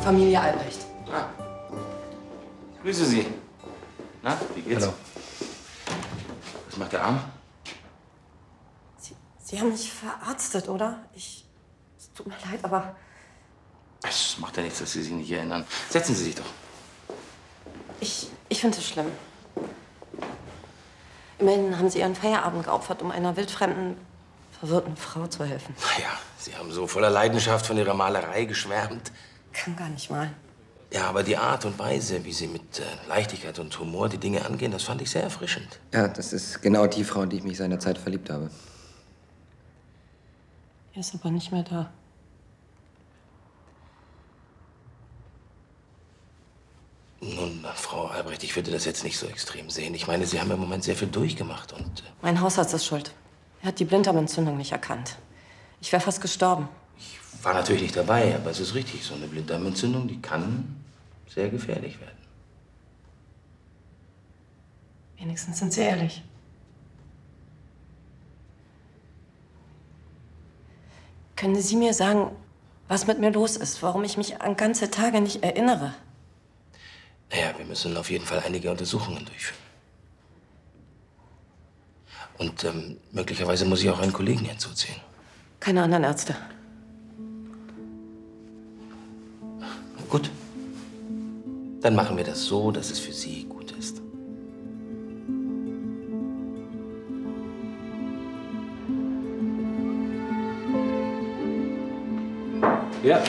Familie Albrecht. Ah. Grüße Sie. Na, wie geht's? Hallo. Was macht der Arm? Sie haben mich verarztet, oder? Es tut mir leid, aber... Es macht ja nichts, dass Sie sich nicht erinnern. Setzen Sie sich doch. Ich finde es schlimm. Immerhin haben Sie Ihren Feierabend geopfert, um einer wildfremden, verwirrten Frau zu helfen. Na ja, Sie haben so voller Leidenschaft von Ihrer Malerei geschwärmt. Kann gar nicht mal. Ja, aber die Art und Weise, wie Sie mit Leichtigkeit und Humor die Dinge angehen, das fand ich sehr erfrischend. Ja, das ist genau die Frau, in die ich mich seinerzeit verliebt habe. Er ist aber nicht mehr da. Nun, Frau Albrecht, ich würde das jetzt nicht so extrem sehen. Ich meine, Sie haben im Moment sehr viel durchgemacht und... Mein Hausarzt ist schuld. Er hat die Blinddarmentzündung nicht erkannt. Ich wäre fast gestorben. Ich war natürlich nicht dabei, aber es ist richtig. So eine Blinddarmentzündung, die kann sehr gefährlich werden. Wenigstens sind Sie ehrlich. Können Sie mir sagen, was mit mir los ist? Warum ich mich an ganze Tage nicht erinnere? Naja, wir müssen auf jeden Fall einige Untersuchungen durchführen. Und möglicherweise muss ich auch einen Kollegen hinzuziehen. Keine anderen Ärzte. Gut. Dann machen wir das so, dass es für Sie gut ist. Ja.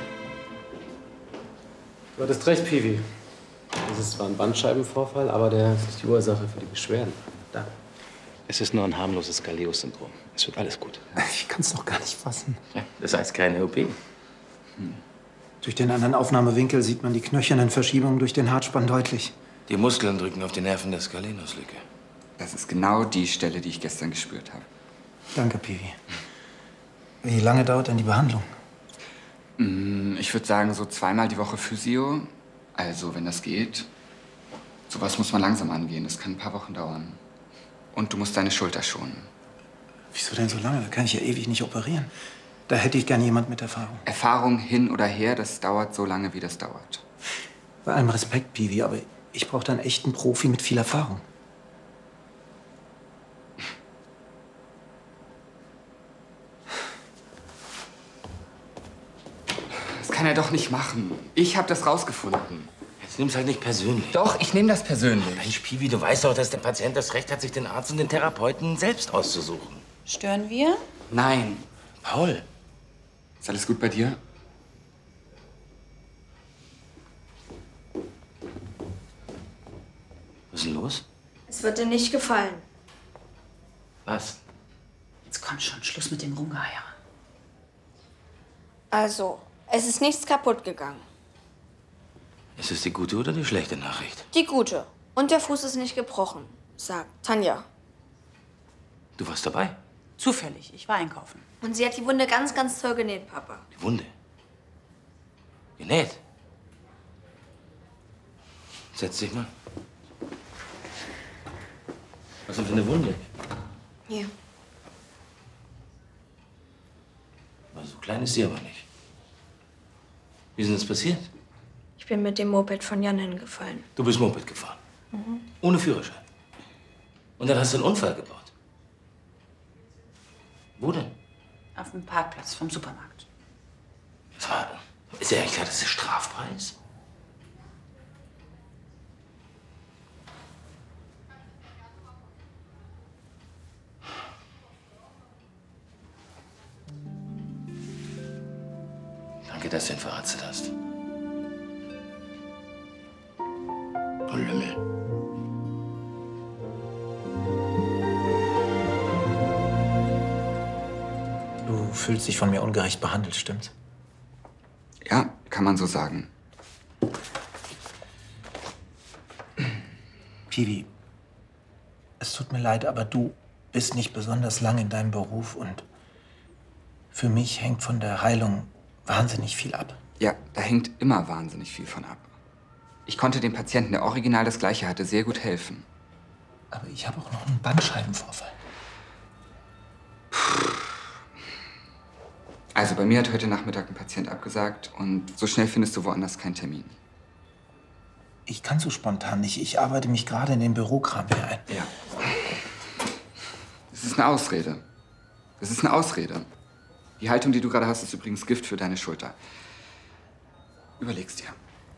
Du hattest recht, Piwi. Das ist zwar ein Bandscheibenvorfall, aber der ist nicht die Ursache für die Beschwerden. Da. Es ist nur ein harmloses Galeos-Syndrom. Es wird alles gut. Ich kann es doch gar nicht fassen. Ja, das heißt keine OP. Durch den anderen Aufnahmewinkel sieht man die knöchernen Verschiebungen durch den Hartspann deutlich. Die Muskeln drücken auf die Nerven der Skalenuslücke. Das ist genau die Stelle, die ich gestern gespürt habe. Danke, Piwi. Wie lange dauert denn die Behandlung? Ich würde sagen, so 2-mal die Woche Physio. Also, wenn das geht. Sowas muss man langsam angehen. Das kann ein paar Wochen dauern. Und du musst deine Schulter schonen. Wieso denn so lange? Da kann ich ja ewig nicht operieren. Da hätte ich gern jemand mit Erfahrung. Erfahrung hin oder her, das dauert so lange, wie das dauert. Bei allem Respekt, Piwi, aber ich brauche da einen echten Profi mit viel Erfahrung. Das kann er doch nicht machen. Ich habe das rausgefunden. Jetzt nimm's halt nicht persönlich. Doch, ich nehme das persönlich. Mensch, Piwi, du weißt doch, dass der Patient das Recht hat, sich den Arzt und den Therapeuten selbst auszusuchen. Stören wir? Nein. Paul. Ist alles gut bei dir? Was ist denn los? Es wird dir nicht gefallen. Was? Jetzt komm schon, Schluss mit dem Rumgeheiere. Also, es ist nichts kaputt gegangen. Ist es die gute oder die schlechte Nachricht? Die gute. Und der Fuß ist nicht gebrochen, sagt Tanja. Du warst dabei? Zufällig, ich war einkaufen. Und sie hat die Wunde ganz, ganz toll genäht, Papa. Die Wunde? Genäht? Setz dich mal. Was denn für eine Wunde? Hier. Aber so klein ist sie aber nicht. Wie ist denn das passiert? Ich bin mit dem Moped von Jan hingefallen. Du bist Moped gefahren? Ohne Führerschein? Und dann hast du einen Unfall gebaut? Wo denn? Auf dem Parkplatz vom Supermarkt. Sag mal, ist dir eigentlich klar, das ist Strafpreis? Danke, dass du ihn verarztet hast. Oh, Lümmel. Du fühlst dich von mir ungerecht behandelt, stimmt's? Ja, kann man so sagen. Piwi, es tut mir leid, aber du bist nicht besonders lang in deinem Beruf und für mich hängt von der Heilung wahnsinnig viel ab. Ja, da hängt immer wahnsinnig viel von ab. Ich konnte dem Patienten, der original das Gleiche hatte, sehr gut helfen. Aber ich habe auch noch einen Bandscheibenvorfall. Also bei mir hat heute Nachmittag ein Patient abgesagt und so schnell findest du woanders keinen Termin. Ich kann so spontan nicht. Ich arbeite mich gerade in den Bürokram hier ein. Ja. Das ist eine Ausrede. Das ist eine Ausrede. Die Haltung, die du gerade hast, ist übrigens Gift für deine Schulter. Überleg's dir.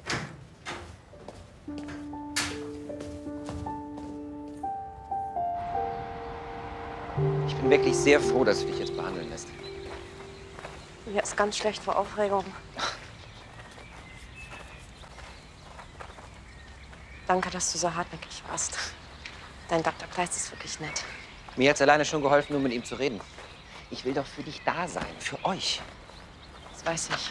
Ich bin wirklich sehr froh, dass du dich jetzt behandeln lässt. Mir ist ganz schlecht vor Aufregung. Danke, dass du so hartnäckig warst. Dein Dr. Kleist ist wirklich nett. Mir hat's alleine schon geholfen, nur mit ihm zu reden. Ich will doch für dich da sein, für euch. Das weiß ich.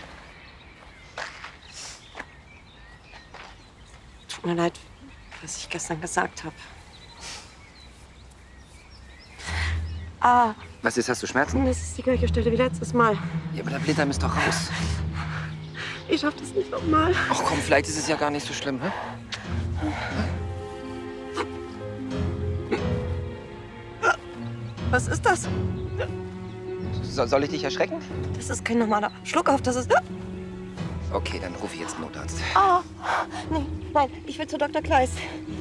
Tut mir leid, was ich gestern gesagt habe. Ah, Was ist, hast du Schmerzen? das ist die gleiche Stelle wie letztes Mal. Ja, aber der Blinddarm ist doch raus. Ich schaff das nicht nochmal. Ach komm, vielleicht ist es ja gar nicht so schlimm, hä? Was ist das? Soll ich dich erschrecken? Das ist kein normaler Schluckauf, das ist... Okay, dann rufe ich jetzt einen Notarzt. Ah, nee, nein, ich will zu Dr. Kleist.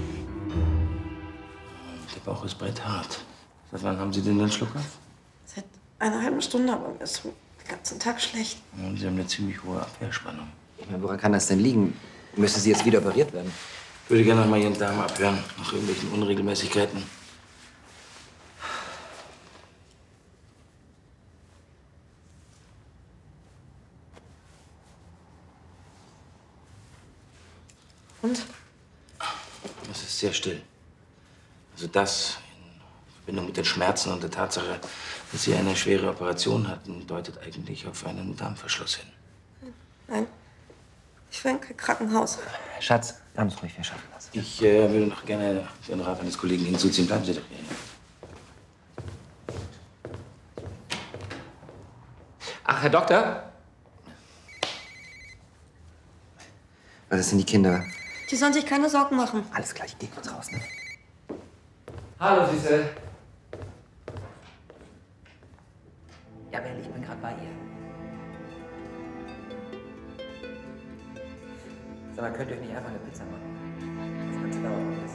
Der Bauch ist bretthart. Seit wann haben Sie denn den Schluckauf? Seit einer halben Stunde, aber mir ist den ganzen Tag schlecht. Ja, Sie haben eine ziemlich hohe Abwehrspannung. Ich meine, woran kann das denn liegen? Müsste sie jetzt wieder operiert werden? Ich würde gerne noch mal Ihren Darm abhören, nach irgendwelchen Unregelmäßigkeiten. Und? Es ist sehr still. Also das in Verbindung mit den Schmerzen und der Tatsache, dass Sie eine schwere Operation hatten, deutet eigentlich auf einen Darmverschluss hin. Nein, ich will in kein Krankenhaus. Schatz, ganz ruhig, wir schaffen das. Ich würde noch gerne den Rat eines Kollegen hinzuziehen. Bleiben Sie doch hier. Ach, Herr Doktor? Was ist denn die Kinder? Die sollen sich keine Sorgen machen. Alles klar, ich geh kurz raus, ne? Hallo, Süße. Ja, Bell, ich bin gerade bei ihr. Sag mal, könnt ihr euch nicht einfach eine Pizza machen? Das Ganze dauert noch ein bisschen.